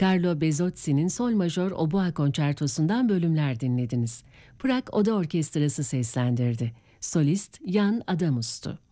Carlo Bezzozzi'nin Sol Majör Oboa Konçertosu'ndan bölümler dinlediniz. Prag Oda Orkestrası seslendirdi. Solist Jan Adamus'tu.